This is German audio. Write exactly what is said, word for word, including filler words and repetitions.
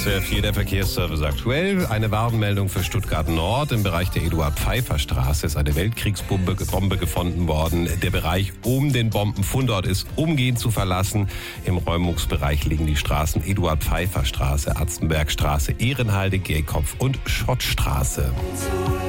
S W R vier, der Verkehrsservice aktuell. Eine Warnmeldung für Stuttgart Nord. Im Bereich der Eduard-Pfeiffer-Straße ist eine Weltkriegsbombe Bombe gefunden worden. Der Bereich um den Bombenfundort ist umgehend zu verlassen. Im Räumungsbereich liegen die Straßen Eduard-Pfeiffer-Straße, Atzenbergstraße, Ehrenhalde, Gehkopf und Schottstraße.